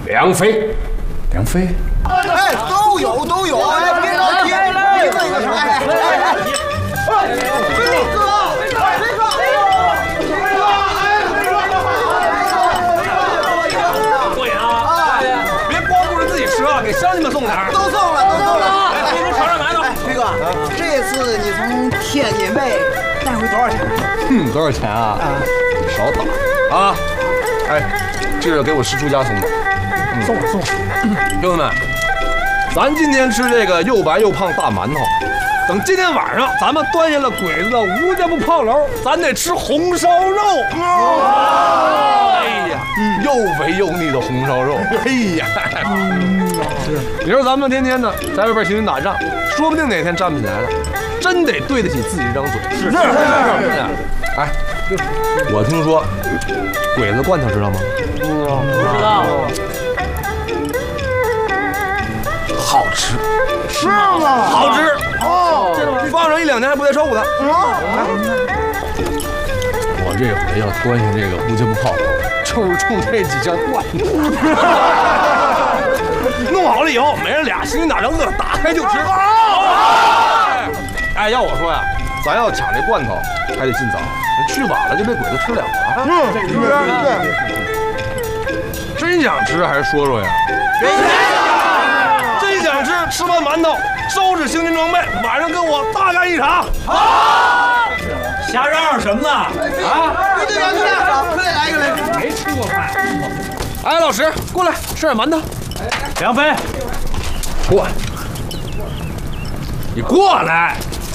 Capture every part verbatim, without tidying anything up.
梁飞， 梁飞， 哎，都有都有，哎，别着急，一个一个说，哎哎哎，飞哥，飞哥，飞哥，飞哥， 对啊，别光顾着自己吃啊，给乡亲们送点儿。 都送了，都送了。 来，给你尝尝馒头。 飞哥，这次你从天津卫带回多少钱？ 嗯，多少钱啊？少打啊！哎，这是给我师叔家送的。 送我送我， 兄弟们，咱今天吃这个又白又胖大馒头，等今天晚上咱们端下了鬼子的吴家埠炮楼，咱得吃红烧肉。哎呀，又肥又腻的红烧肉，哎呀，是。你说咱们天天的在外边行军打仗，说不定哪天站不起来了，真得对得起自己这张嘴。是是是是。哎，我听说鬼子罐头知道吗？ 不知道。 好吃， 是吗？ 好吃哦，放上一两年还不带臭的。嗯，我这回要端下这个吴家埠炮楼，就是冲这几件罐头。弄好了以后，每人俩行军打仗饿了，打开就吃。哎，要我说呀，咱要抢这罐头，还得尽早，去晚了就被鬼子吃了啊。嗯，是不是？对。真想吃还是说说呀？真想吃，吃完馒头，收拾行军装备，晚上跟我大干一场。好， 瞎嚷嚷什么呢？啊！ 队队长，队长，快点来一个来！ 没吃过饭。 哎，老石，过来吃点馒头。 梁飞， 过来，你过来。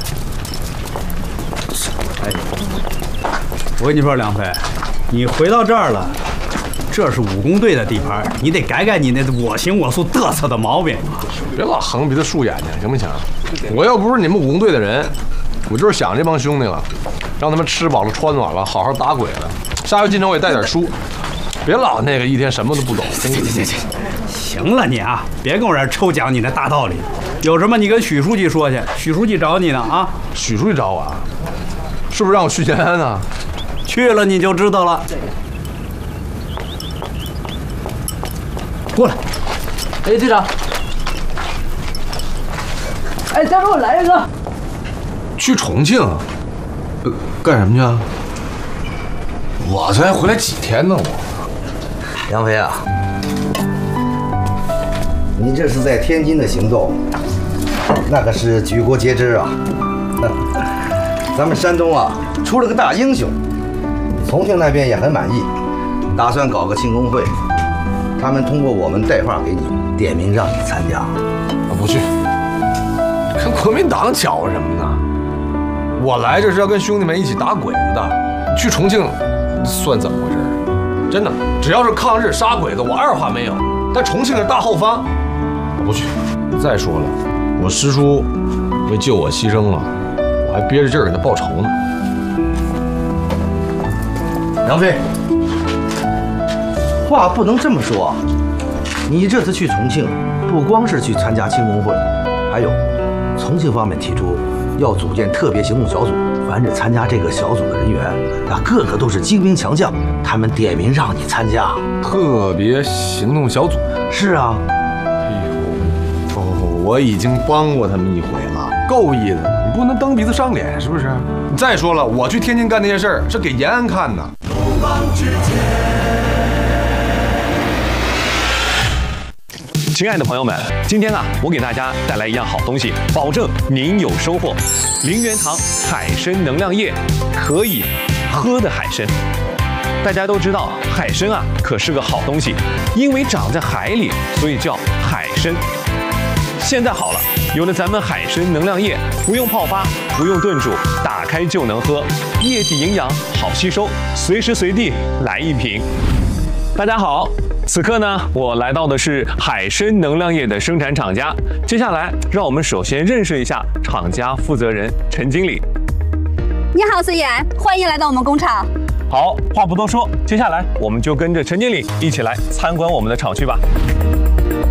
哎，我跟你说，梁飞，你回到这儿了。这是武工队的地盘，你得改改你那我行我素嘚瑟的毛病。 别老横鼻子竖眼睛，行不行？我要不是你们武工队的人，我就是想这帮兄弟了，让他们吃饱了穿暖了，好好打鬼了。下回进城我也带点书，别老那个一天什么都不懂。 行行行行，行了你啊，别跟我这儿抽讲你那大道理。有什么你跟许书记说去，许书记找你呢啊。 许书记找我啊？是不是让我去延安呢？ 去了你就知道了。过来， 哎，队长，哎，再给我来一个。 去重庆，呃，干什么去啊？我才回来几天呢，我。 梁飞啊，你这是在天津的行动，那可是举国皆知啊。咱们山东啊，出了个大英雄，重庆那边也很满意，打算搞个庆功会。他们通过我们带话给你，点名让你参加。 我不去，跟国民党搅和什么呢？我来这是要跟兄弟们一起打鬼子的。去重庆算怎么回事？真的，只要是抗日杀鬼子，我二话没有。但重庆是大后方，我不去。再说了，我师叔为救我牺牲了，我还憋着劲儿给他报仇呢。 梁飞。话不能这么说，你这次去重庆，不光是去参加庆功会，还有重庆方面提出要组建特别行动小组，凡是参加这个小组的人员，那个个都是精兵强将，他们点名让你参加。 特别行动小组？ 是啊。 哎呦，哦，我已经帮过他们一回了，够意思，你不能蹬鼻子上脸，是不是？你再说了，我去天津干那些事儿是给延安看的。 亲爱的朋友们，今天啊，我给大家带来一样好东西，保证您有收获。林源堂海参能量液，可以喝的海参。大家都知道，海参啊可是个好东西，因为长在海里，所以叫海参。现在好了，有了咱们海参能量液，不用泡发，不用炖煮，打开就能喝，液体营养，好吸收，随时随地来一瓶。大家好。此刻呢，我来到的是海参能量液的生产厂家。接下来，让我们首先认识一下厂家负责人陈经理。 你好，孙岩，欢迎来到我们工厂。 好，话不多说，接下来我们就跟着陈经理一起来参观我们的厂区吧。